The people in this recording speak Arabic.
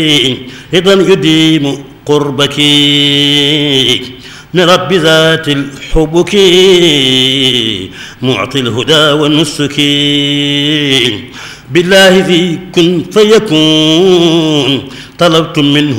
رضا يديم قربك من رب ذات الحبك معطي الهدى والنسك بالله ذي كن فيكون طلبتم منه